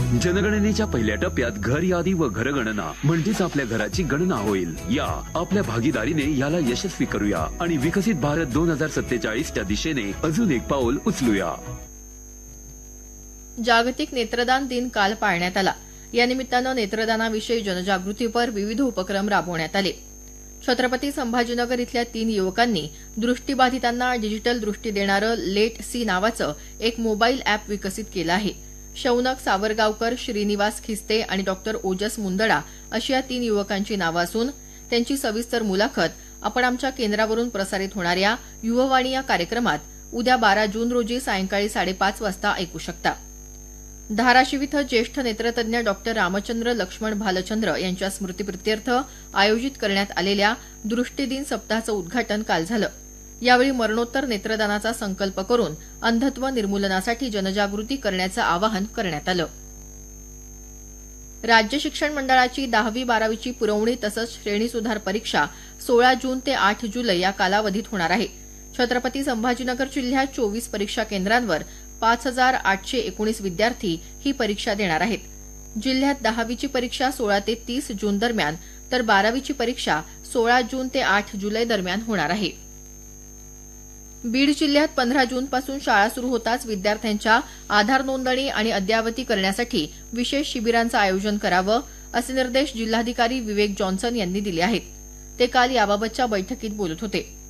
जनगणनेच्या पहिल्या टप्प्यात घर यादी व घरगणना म्हणजेच आपल्या घराची गणना होईल। या आपल्या भागीदारीने याला यशस्वी करूया आणि विकसित भारत 2047 च्या दिशेने अजून एक पाऊल उचलूया। जागतिक नेत्रदान दिन काल पाळण्यात आला। या निमित्तानं नेत्रदानाविषयी जनजागृतीपर विविध उपक्रम राबवण्यात आले। छत्रपती संभाजीनगर इथल्या 3 युवकांनी दृष्टीबाधितांना डिजिटल दृष्टी देणारं लेट सी नावाचं एक मोबाईल अॅप विकसित केलं आहे। शौनक सावरगावकर, श्रीनिवास खिस्ते आणि डॉक्टर ओजस मुंदडा अशी या 3 युवकांची नावं असून त्यांची सविस्तर मुलाखत आपण आमच्या केंद्रावरून प्रसारित होणाऱ्या युववाणी या कार्यक्रमात उद्या 12 जून रोजी सायंकाळी 5:30 वाजता ऐकू शकता। धाराशिव इथं ज्येष्ठ नेत्रतज्ञ डॉक्टर रामचंद्र लक्ष्मण भालचंद्र यांच्या स्मृतीप्रित्यर्थ आयोजित करण्यात आलेल्या दृष्टी दिन सप्ताहाचं उद्घाटन काल झालं। यावेळी मरणोत्तर नेत्रदानाचा संकल्प करून अंधत्व निर्मूलनासाठी जनजागृती करण्याचं आवाहन करण्यात आलं। राज्य शिक्षण मंडळाची 10वी-12वीची पुरवणी तसंच श्रेणी सुधार परीक्षा 16 जून ते 8 जुलै या कालावधीत होणार आहे। छत्रपती संभाजीनगर जिल्ह्यात 24 परीक्षा केंद्रांवर 5819 विद्यार्थी ही परीक्षा देणार आहेत। जिल्ह्यात 10वीची परीक्षा 16 ते 30 जून दरम्यान तर 12वीची परीक्षा 16 जून ते 8 जुलै दरम्यान होणार आहे। बीड जिल्ह्यात 15 जूनपासून शाळा सुरू होताच विद्यार्थ्यांच्या आधार नोंदणी आणि अद्ययावती करण्यासाठी विशेष शिबिरांचं आयोजन करावं असे निर्देश जिल्हाधिकारी विवेक जॉन्सन यांनी दिले आहेत। ते काल याबाबतच्या बैठकीत बोलत होते।